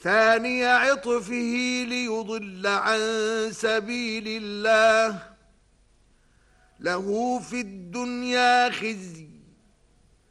ثاني عطفه ليضل عن سبيل الله له في الدنيا خزي